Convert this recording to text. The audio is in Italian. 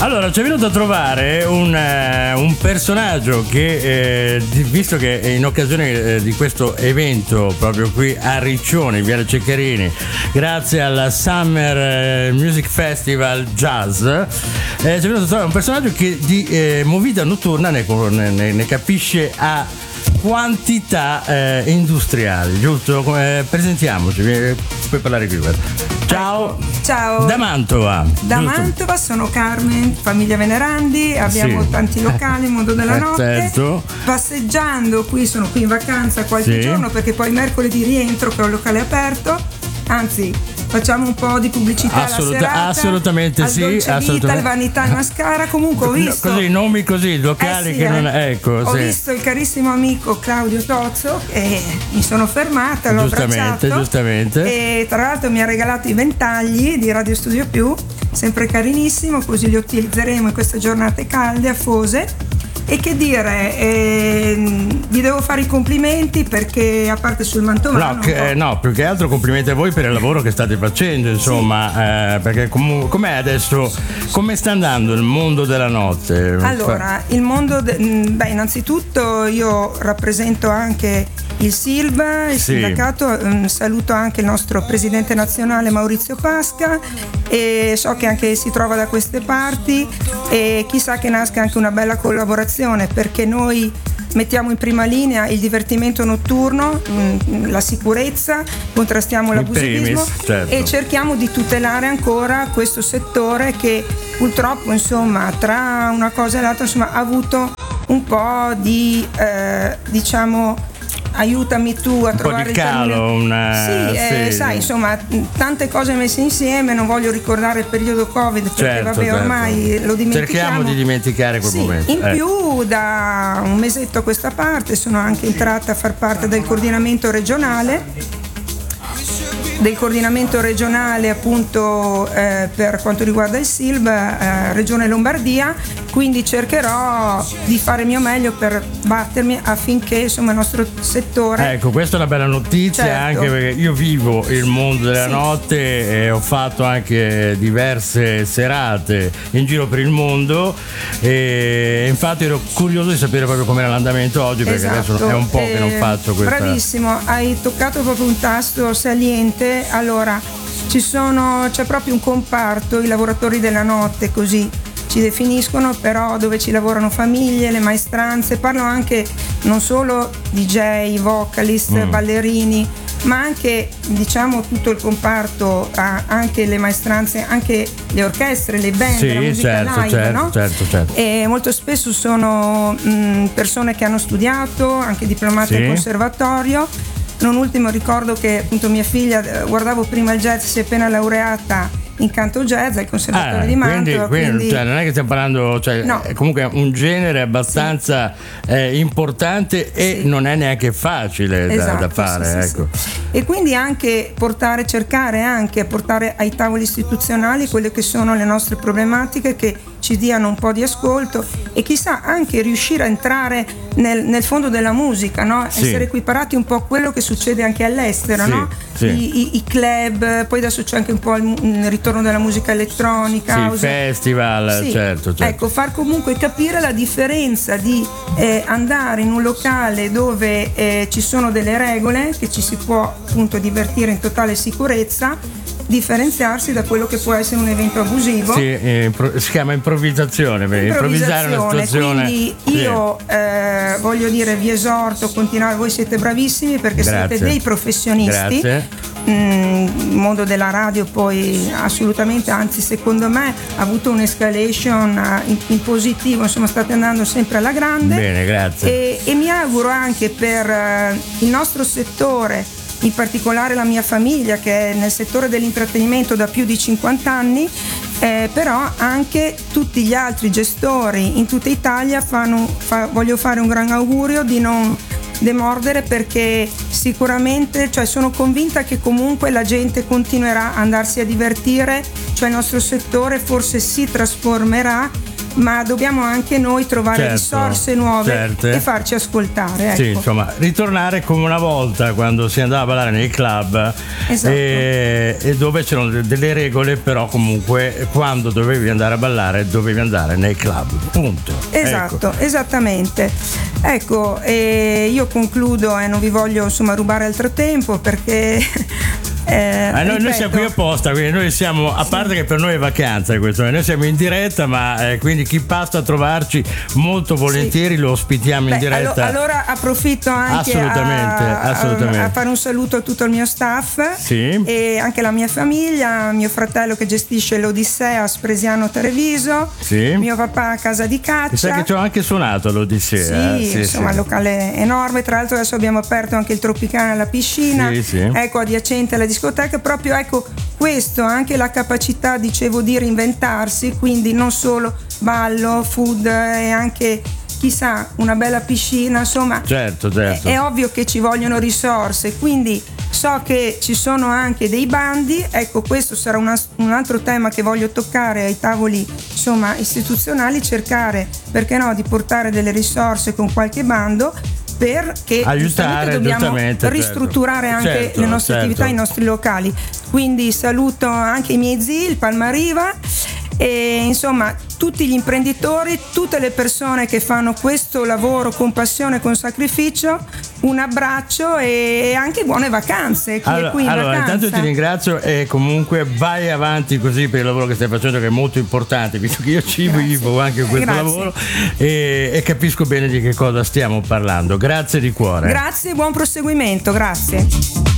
Allora, ci è venuto a trovare un personaggio che, visto che in occasione di questo evento proprio qui a Riccione, in Viale Ceccherini, grazie al Summer Music Festival Jazz, ci è venuto a trovare un personaggio che di movida notturna ne capisce a quantità industriali, giusto? Presentiamoci, puoi parlare qui. Ciao. Ciao. Da Mantova. Da giusto? Mantova sono Carmen, famiglia Venerandi, abbiamo Sì. tanti locali, mondo della notte. Certo. Passeggiando qui, sono qui in vacanza qualche Sì. giorno perché poi mercoledì rientro che ho il locale aperto. Anzi, facciamo un po' di pubblicità alla serata. Assolutamente al sì, Dolce Vita, assolutamente. al Vanità e Mascara. Comunque ho visto Così, nomi così, locali sì, che non. Ecco, ho sì. visto il carissimo amico Claudio Tozzo e mi sono fermata, l'ho abbracciato. Giustamente. E tra l'altro mi ha regalato i ventagli di Radio Studio Più, sempre carinissimo, così li utilizzeremo in queste giornate calde, afose. E che dire, vi devo fare i complimenti perché a parte sul mantovano No, più che altro complimenti a voi per il lavoro che state facendo, insomma, perché com'è adesso, come sta andando il mondo della notte? Allora, il mondo, innanzitutto io rappresento anche il SILB, il sindacato, saluto anche il nostro presidente nazionale Maurizio Pasca e so che anche si trova da queste parti e chissà che nasca anche una bella collaborazione perché noi mettiamo in prima linea il divertimento notturno, la sicurezza, contrastiamo l'abusivismo certo. e cerchiamo di tutelare ancora questo settore che purtroppo insomma tra una cosa e l'altra insomma ha avuto un po' di aiutami tu a trovare un po' di calo, sì. Sai, insomma, tante cose messe insieme, non voglio ricordare il periodo Covid perché ormai lo dimentichiamo. Cerchiamo di dimenticare quel momento. In più, da un mesetto a questa parte sono anche entrata a far parte del coordinamento regionale appunto per quanto riguarda il SILB Regione Lombardia, quindi cercherò di fare il mio meglio per battermi affinché insomma il nostro settore. Ecco, questa è una bella notizia, certo. Anche perché io vivo il mondo della notte e ho fatto anche diverse serate in giro per il mondo e infatti ero curioso di sapere proprio com'era l'andamento oggi perché adesso è un po' che non faccio questa. Bravissimo, hai toccato proprio un tasto saliente. Allora, c'è proprio un comparto, i lavoratori della notte, così ci definiscono, però dove ci lavorano famiglie, le maestranze, parlo anche non solo DJ, vocalist, ballerini, ma anche diciamo tutto il comparto, anche le maestranze, anche le orchestre, le band, la musica live, no? Certo. E molto spesso sono persone che hanno studiato, anche diplomate al conservatorio. Non ultimo ricordo che appunto mia figlia, guardavo prima il jazz, si è appena laureata in canto jazz al conservatorio di Mantova, quindi cioè, non è che stiamo parlando, no. È comunque un genere abbastanza importante e non è neanche facile da fare, ecco. E quindi anche cercare anche portare ai tavoli istituzionali quelle che sono le nostre problematiche, che ci diano un po' di ascolto e chissà anche riuscire a entrare nel fondo della musica, no? Essere equiparati un po' a quello che succede anche all'estero, no? I club, poi adesso c'è anche un po' il ritorno della musica elettronica, il festival, certo. Ecco, far comunque capire la differenza di andare in un locale dove ci sono delle regole, che ci si può appunto divertire in totale sicurezza, differenziarsi da quello che può essere un evento abusivo. Si chiama improvvisazione, improvvisare una situazione. Quindi io voglio dire, vi esorto a continuare, voi siete bravissimi perché siete dei professionisti. Il mondo della radio poi assolutamente, anzi secondo me ha avuto un'escalation in positivo, insomma state andando sempre alla grande. Bene, grazie. E mi auguro anche per il nostro settore, in particolare la mia famiglia che è nel settore dell'intrattenimento da più di 50 anni, però anche tutti gli altri gestori in tutta Italia voglio fare un gran augurio di non demordere, perché sicuramente, cioè sono convinta che comunque la gente continuerà ad andarsi a divertire, cioè il nostro settore forse si trasformerà ma dobbiamo anche noi trovare risorse nuove e farci ascoltare. Ecco. Sì, insomma, ritornare come una volta quando si andava a ballare nei club, esatto. e dove c'erano delle regole, però comunque quando dovevi andare a ballare dovevi andare nei club, punto. Esatto, ecco. Esattamente. Ecco, io concludo e non vi voglio insomma rubare altro tempo perché noi siamo qui apposta, quindi noi siamo, a parte che per noi è vacanza questo, noi siamo in diretta, ma quindi chi passa a trovarci molto volentieri lo ospitiamo in diretta. Allora approfitto anche a fare un saluto a tutto il mio staff, e anche la mia famiglia, mio fratello che gestisce l'Odissea a Spresiano Treviso, mio papà a Casa di Caccia. Mi sa che ci ho anche suonato all'Odissea. Insomma, il locale enorme, tra l'altro adesso abbiamo aperto anche il Tropicana alla piscina, ecco, adiacente alla discoteca, proprio ecco questo, anche la capacità, dicevo, di reinventarsi, quindi non solo ballo, food e anche chissà una bella piscina, insomma certo. È ovvio che ci vogliono risorse, quindi so che ci sono anche dei bandi, ecco questo sarà un altro tema che voglio toccare ai tavoli insomma istituzionali, cercare perché no di portare delle risorse con qualche bando, perché aiutare, dobbiamo ristrutturare anche le nostre attività, i nostri locali. Quindi saluto anche i miei zii, il Palmariva, e insomma tutti gli imprenditori, tutte le persone che fanno questo lavoro con passione, con sacrificio. Un abbraccio e anche buone vacanze. Chi è qui in vacanza. Intanto ti ringrazio e comunque vai avanti così per il lavoro che stai facendo, che è molto importante, visto che io ci vivo anche questo lavoro e capisco bene di che cosa stiamo parlando. Grazie di cuore. Grazie e buon proseguimento. Grazie.